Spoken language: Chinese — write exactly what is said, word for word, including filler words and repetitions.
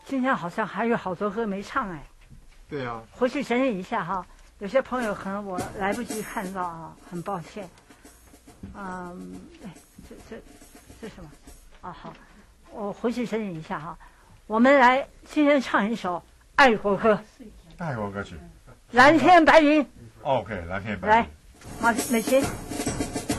今天好像还有好多歌没唱哎。 对呀、啊。 回去整理一下哈，有些朋友可能我来不及看到啊，很抱歉。嗯，哎，这这这什么？啊好，我回去整理一下哈。我们来今天唱一首爱国歌。 爱国歌曲。 蓝天白云。 OK， 蓝天白云。 来，马美琴。